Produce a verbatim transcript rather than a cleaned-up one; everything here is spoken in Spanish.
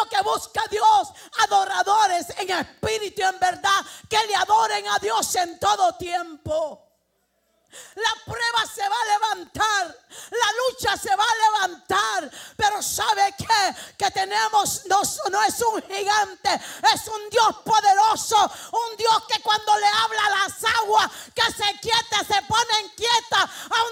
que busca a Dios adoradores en espíritu y en verdad, que le adoren a Dios en todo tiempo. La prueba se va a levantar, la lucha se va a levantar, pero ¿sabe qué? Que tenemos, no, no es un gigante, es un Dios poderoso, un Dios que cuando le habla a las aguas que se quieta, se ponen quietas,